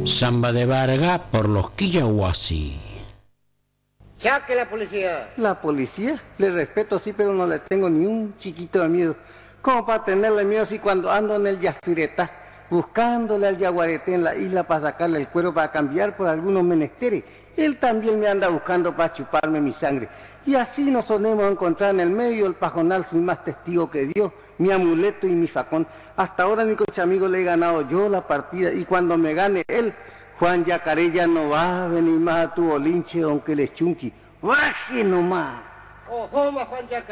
Samba de Vargas por los Quillahuasi. Ya que la policía. ¿La policía? Le respeto, sí, pero no le tengo ni un chiquito de miedo. ¿Cómo para tenerle miedo si cuando ando en el Yacyretá, buscándole al yaguareté en la isla para sacarle el cuero para cambiar por algunos menesteres? Él también me anda buscando para chuparme mi sangre. Y así nos solemos encontrar en el medio del pajonal sin más testigo que Dios, mi amuleto y mi facón. Hasta ahora, mi coche amigo, le he ganado yo la partida, y cuando me gane él, Juan Yacaré ya no va a venir más a tu bolinche, aunque le chunqui. ¡Baje nomás! Ojo, Juan Yacaré.